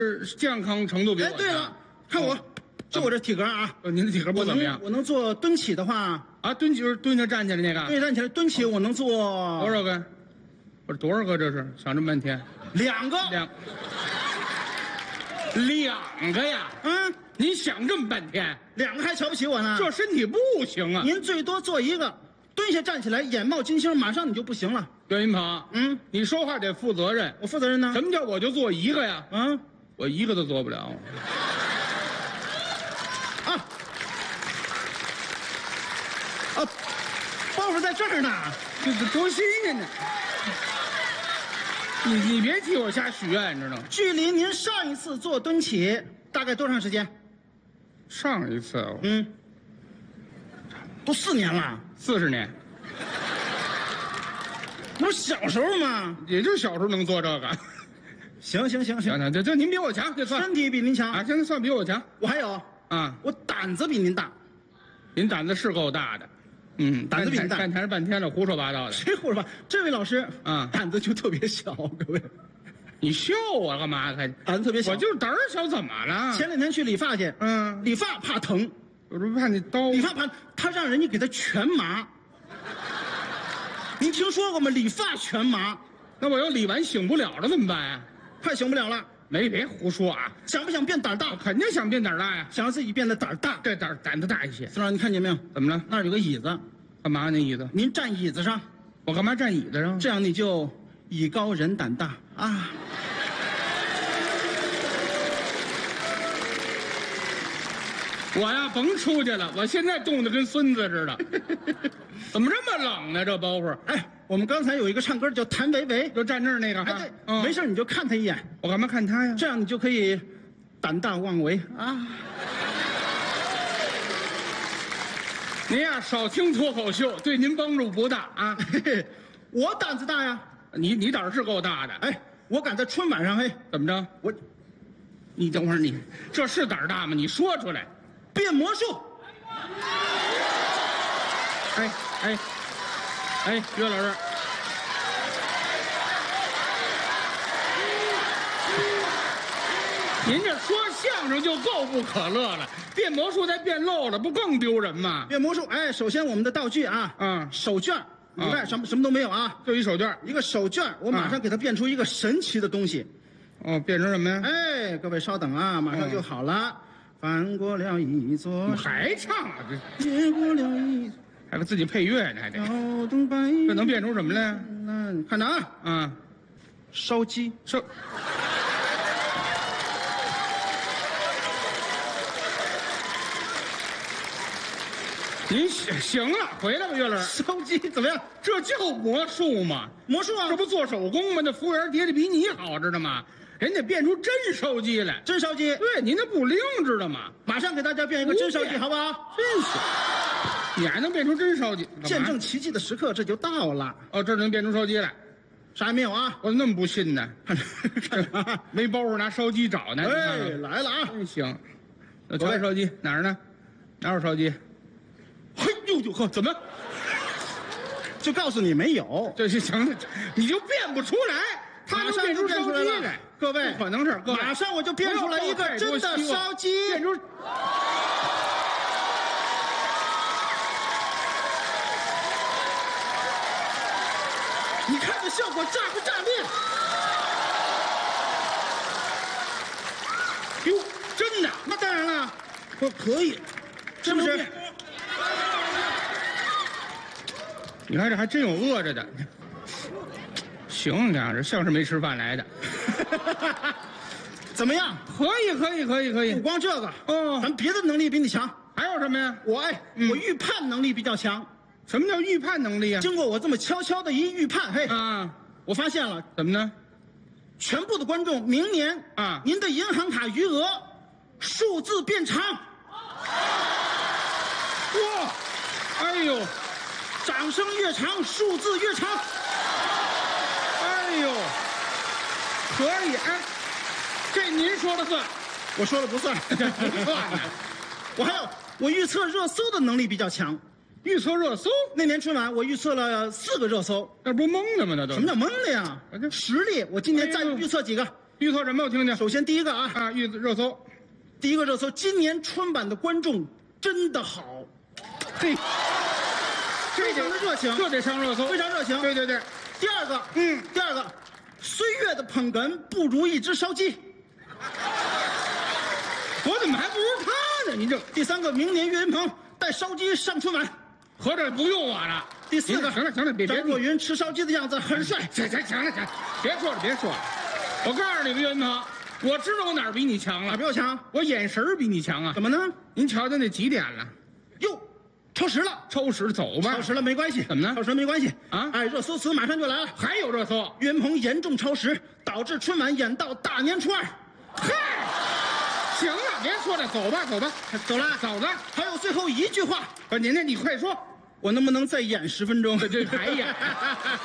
健康程度比我强。 哎，对了，看我，就我这体格啊， 您的体格不怎么样我能做蹲起的话， 啊？蹲起就是蹲下站起来那个， 对，站起来蹲起我能做多少个？不是多少个？这是想这么半天， 2个。 两个呀？ 嗯， 您想这么半天， 2个还瞧不起我呢？ 这身体不行啊！ 您最多做1个，蹲下站起来眼冒金星，马上你就不行了。 岳云鹏， 嗯， 你说话得负责任。 我负责任呢。 什么叫我就做1个呀？ 嗯我1个都做不了。 啊，包袱在这儿呢。 这多新鲜呢！你别替我瞎许愿，你知道吗？ 距离您上一次做蹲起大概多长时间？ 上一次都4年了， 40年， 不是小时候吗？ 也就小时候能做这个。 行， 行，这您比我强，这算身体比您强啊，现在算比我强我还有啊。 我胆子比您大。 您胆子是够大的， 胆子比您大。 站台上半天了，胡说八道的。 谁胡说八道？这位老师啊胆子就特别小，各位， 你笑我干嘛？还胆子特别小。 我就是胆儿小，怎么了？ 前2天去理发去，理发怕疼， 我这不怕你刀。 理发怕他让人家给他全麻。您听说过吗？理发全麻， 那我要理完醒不了了怎么办呀？ 快醒不了了。 别胡说啊！ 想不想变胆大我？肯定想变胆大呀， 想让自己变得胆大。 这胆子大一些。 孙老师，你看见没有？ 怎么了？ 那儿有个椅子， 干嘛那椅子？ 您站椅子上， 我干嘛站椅子上？ 这样你就艺高人胆大啊。 我呀，甭出去了，我现在冻得跟孙子似的。怎么这么冷呢？这包袱。 哎，我们刚才有一个唱歌叫谭维维， 就站这儿那个。 哎对，没事你就看他一眼， 我干嘛看他呀？ 这样你就可以胆大妄为啊。 您呀，少听脱口秀，对您帮助不大啊。 嘿嘿，我胆子大呀。 你胆儿是够大的。 哎，我敢在春晚上，嘿， 怎么着？你等会儿，你这是胆儿大吗？你说出来。 变魔术。 岳老师，您这说相声就够不可乐了，变魔术再变漏了，不更丢人吗？ 变魔术，哎，首先我们的道具啊，手绢以外什么都没有啊， 就一手绢， 一个手绢，我马上给它变出一个神奇的东西。 变成什么呀？ 哎，各位稍等啊，马上就好了。翻过了一座， 还唱啊？ 越过了一， 还给自己配乐呢，还得。 摇动白， 这能变出什么来？ 看着啊，烧鸡。 您行了，回来吧，岳老师。 烧鸡怎么样？ 这叫魔术吗？ 魔术啊， 这不做手工吗？那服务员叠的比你好，知道吗？人家变出真烧鸡来， 真烧鸡。 对，您这不灵，知道吗？ 马上给大家变一个真烧鸡，好不好？ 真是，你还能变出真烧鸡？ 见证奇迹的时刻这就到了。 哦，这能变出烧鸡来， 啥也没有啊？ 我那么不信呢？没包袱拿烧鸡找呢。 哎，来了啊！ 真行，那瞧烧鸡哪儿呢？哪有烧鸡？ 嘿呦呵，怎么？就告诉你没有， 这行了，你就变不出来。他能变出烧鸡来， 各位， 不可能是各位， 马上我就变出来一个真的烧鸡， 变出。 你看这效果炸不炸裂？ 哟，真的？ 那当然了，我可以，是不是？ 你看这还真有饿着的。行，你看这像是没吃饭来的。 怎么样？ 可以。 不光这个，咱别的能力比你强。 还有什么呀？ 我预判能力比较强。 什么叫预判能力啊？ 经过我这么悄悄的一预判，嘿我发现了。 怎么呢？ 全部的观众明年您的银行卡余额数字变长。 哇，哎呦， 掌声越长，数字越长。 哎呦，可以，哎，这您说了算， 我说了不算， 这不算呢。 我预测热搜的能力比较强。 预测热搜？ 那年春晚我预测了4个热搜。 那不蒙的吗？那都什么叫蒙的呀？实力，我今年再预测几个。 预测什么？我听听。 首先第一个啊， 热搜， 第一个热搜，今年春晚的观众真的好， 嘿， 非常的热情， 这得上热搜， 非常热情。 对对对。 第二个，第二个，岁月的捧哏不如一只烧鸡。 我怎么还不如他呢？你这。 第三个，明年岳云鹏带烧鸡上春晚， 合着不用我了。 第四个， 行了，别张若昀吃烧鸡的样子很帅。 行了，别说了。我告诉你们，岳云鹏，我知道我哪儿比你强了。 哪比我强？ 我眼神比你强啊。 怎么呢？ 您瞧瞧那几点了？ 哟，超时了。 超时走吧。 超时了没关系。 怎么呢？ 超时没关系啊！ 哎，热搜词马上就来了。 还有热搜， 岳云鹏严重超时，导致春晚演到大年初二。 嗨，行了，别说了，走吧。 走了。还有最后一句话。 您你快说， 我能不能再演10分钟？ 这还演？